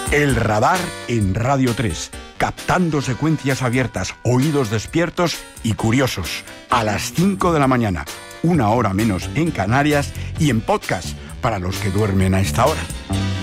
El Radar en Radio 3, captando secuencias abiertas, oídos despiertos y curiosos. A las 5 de la mañana, 1 hora menos en Canarias y en podcast para los que duermen a esta hora.